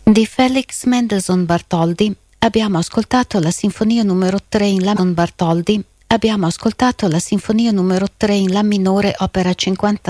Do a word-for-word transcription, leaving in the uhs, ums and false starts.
Di Felix Mendelssohn Bartholdy abbiamo ascoltato la sinfonia numero tre in La Bartholdy abbiamo ascoltato la sinfonia numero tre in La minore, opera cinquanta